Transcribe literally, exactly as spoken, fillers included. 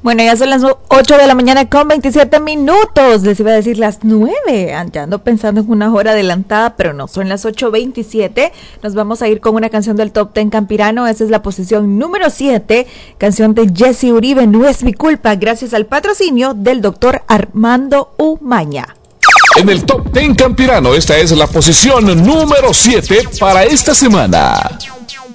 Bueno, ya son las ocho de la mañana con veintisiete minutos. Les iba a decir las nueve. Ya ando pensando en una hora adelantada, pero no, son las ocho veintisiete. Nos vamos a ir con una canción del Top diez Campirano. Esa es la posición número siete. Canción de Jesse Uribe, No es mi culpa, gracias al patrocinio del doctor Armando Umaña. En el Top diez Campirano, esta es la posición número siete para esta semana.